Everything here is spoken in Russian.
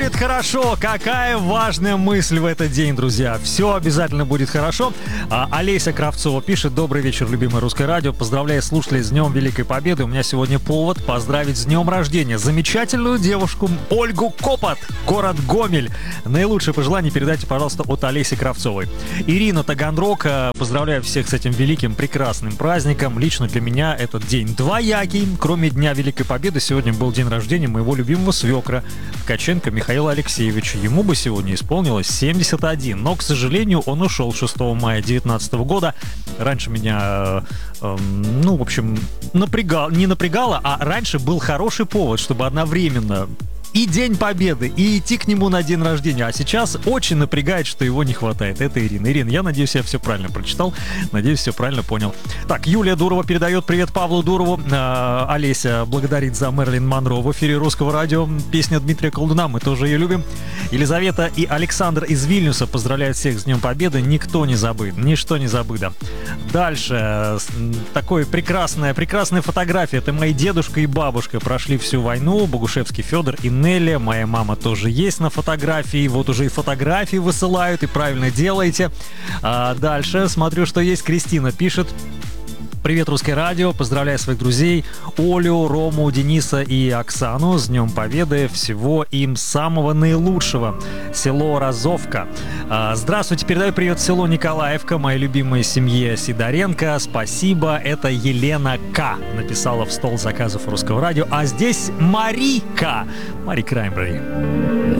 Будет хорошо. Какая важная мысль в этот день, друзья. Все обязательно будет хорошо. Олеся Кравцова пишет: добрый вечер, любимое русское радио. Поздравляю слушателей с Днем Великой Победы. У меня сегодня повод поздравить с днем рождения замечательную девушку Ольгу Копот, город Гомель. Наилучшие пожелания передайте, пожалуйста, от Олеси Кравцовой. Ирина Таганрог, поздравляю всех с этим великим, прекрасным праздником. Лично для меня этот день двоякий. Кроме Дня Великой Победы, сегодня был день рождения моего любимого свекра Ткаченко Михаила Алексеевича. Ему бы сегодня исполнилось 71, но, к сожалению, он ушел 6 мая 2019 года. Раньше меня, в общем, не напрягало, а раньше был хороший повод, чтобы одновременно и День Победы, и идти к нему на день рождения. А сейчас очень напрягает, что его не хватает. Это Ирина. Ирина, я надеюсь, я все правильно прочитал. Надеюсь, все правильно понял. Так, Юлия Дурова передает привет Павлу Дурову. Олеся благодарит за Мэрилин Монро в эфире Русского радио. Песня Дмитрия Колдуна, мы тоже ее любим. Елизавета и Александр из Вильнюса поздравляют всех с Днем Победы. Никто не забыт, ничто не забыто. Дальше. Такой прекрасная фотография. Это мои дедушка и бабушка прошли всю войну. Богушевский Федор и Нелли. Моя мама тоже есть на фотографии. Вот уже и фотографии высылают, и правильно делаете. Дальше смотрю, что есть. Кристина пишет: привет, Русское радио, поздравляю своих друзей Олю, Рому, Дениса и Оксану с Днем Победы, всего им самого наилучшего. Село Разовка. Здравствуйте, передаю привет село Николаевка, моей любимой семье Сидоренко, спасибо, это Елена К. написала в стол заказов Русского радио, а здесь Марика Краймбрери.